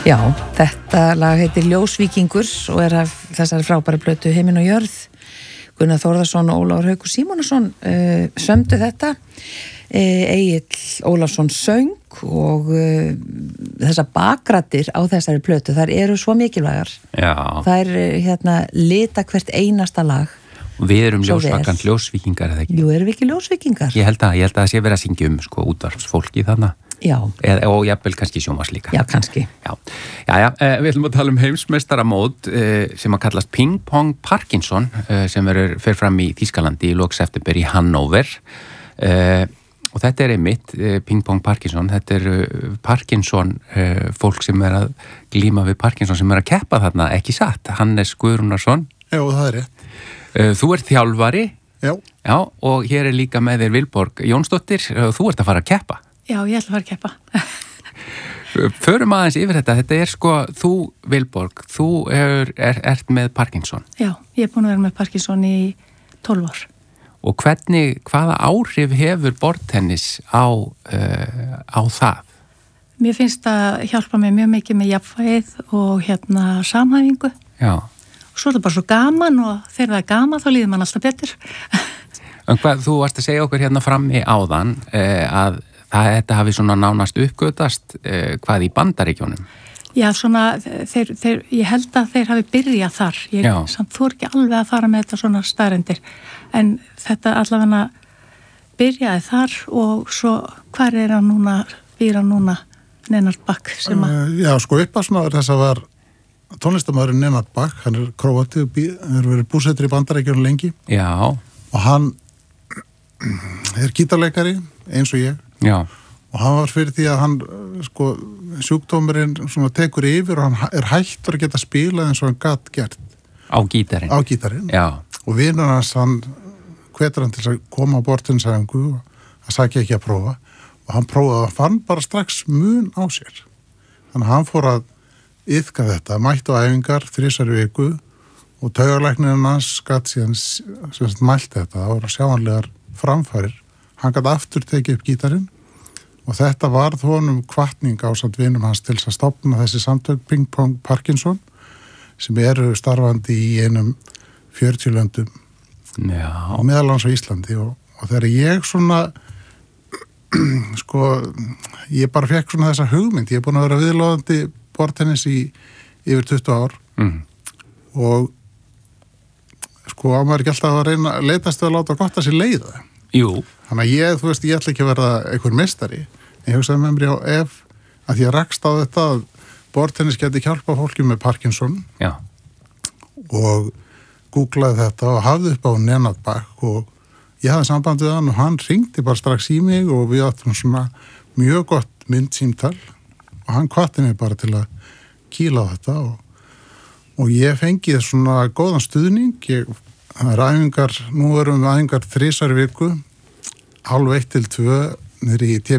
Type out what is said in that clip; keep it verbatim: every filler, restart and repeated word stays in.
Já, þetta lag heitir Ljósvíkingur og er af þessari frábæri plötu Himinn og jörð. Gunnar Þórðarsson og Ólafur Haukur Símonarson uh, sömdu þetta. Uh, Egill Ólafsson söng og uh, þessar bakgraddir á þessari plötu, þær eru svo mikilvægar. Já. Þær hérna lita hvert einasta lag. Við erum ljósvakant ljósvíkingar, eða ekki? Jú, erum við ekki ljósvíkingar? Ég held að, ég held að það sé verið að syngja um sko útvarpsfólki þarna. Já. Eð, og jafnvel kannski sjónvarps líka. Já, kannski. Já, já, já eh, við ætlum að tala um heimsmeistaramót eh, sem að kallast Ping Pong Parkinson eh, sem verður fer fram í Þýskalandi í lok september í Hannover eh, og þetta er einmitt eh, Ping Pong Parkinson, þetta er eh, Parkinson eh, fólk sem er að glíma við Parkinson sem er að keppa þarna, ekki satt, Hannes Guðrúnarsson. Já, það er rétt. Eh, þú ert þjálfari. Já. Já, og hér er líka með þér Vilborg Jónsdóttir, þú ert að fara að keppa. Já, ég ætla að fara að keppa. Förum aðeins yfir þetta, þetta er sko, þú Vilborg, þú er, er, ert með Parkinson. Já, ég er búin að vera með Parkinson í tólf ár. Og hvernig, hvaða áhrif hefur borðtennis á, uh, á það? Mér finnst að hjálpa mér mjög mikið með jafnvægið og hérna samhæfingu. Já. Og svo er það bara svo gaman og þegar það er gaman þá líður mann alltaf betur. En hvað, þú varst að segja okkur hérna frammi áðan uh, að það þetta hafi svona nánast uppgötast uh, hvað í Bandaríkjónum? Já, svona, þeir, þeir, ég held að þeir hafi byrjað þar. Ég samt þú ekki alveg að fara með þetta svona staðrendir. En þetta allavega byrjaði þar og svo hvar er hann núna, býr hann núna Nenad Bakk sem að... Uh, já, sko uppásmaður þess að var tónlistamæðurinn Nenad Bakk, hann er króati og hefur verið búsettur í Bandaríkjónum lengi. Já. Og hann er gítarleikari eins og ég. Já. Og hann var fyrir því að hann, sko, sjúkdómurinn svona tekur yfir og hann er hættur að geta spilað eins og hann gat gert. Á gítarinn? Á gítarinn. Já. Og vinur hans, hann hvetur hann til að koma á bortinsæfingu og það sækja ekki að prófa. Og hann prófaði að fann bara strax mun á sér. Þannig að hann fór að iðka þetta, mætti á æfingar þrisvar í viku og taugalæknirinn hans gat síðan sem mælt þetta. Það voru sjáanlegar framfærir. Hann gat aftur tekið upp gítarinn og þetta varð honum hvatning ásamt vinum hans til að stofna þessi samtök Ping Pong Parkinson sem eru starfandi í einum fjörutíu löndum og meðal annars á Íslandi og, og þegar ég svona sko ég bara fekk svona þessa hugmynd, ég er búin að vera viðlóðandi borðtennis í yfir tuttugu ár mm. og sko á maður ekki alltaf að reyna að leitast við að láta gott að sér leiða. Jú. Þannig að ég, þú veist, ég ætla ekki að verða einhver meistari. Ég hugsaði með mér á ef að ég rakst á þetta að borðtennis geti hjálpa fólki með Parkinson. Já. Og googlaði þetta og hafði upp á Nenad Bakk og ég hafði samband við hann og hann ringdi bara strax í mig og við áttum svona mjög gott myndsímtal og hann hvatti mig bara til að kýla á þetta og, og ég fengið svona góðan stuðning. Ég Það er æfingar, nú erum við æfingar þrisvar í viku, hálf eitt til tvö niður í T